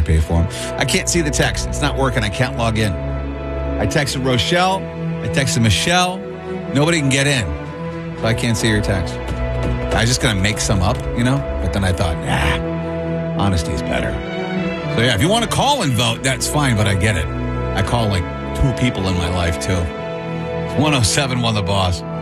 pay for them. I can't see the text. It's not working. I can't log in. I texted Rochelle. I texted Michelle. Nobody can get in. So I can't see your text. I was just going to make some up, But then I thought, honesty is better. So yeah, if you want to call and vote, that's fine, but I get it. I call like 2 people in my life too. 107 won the boss.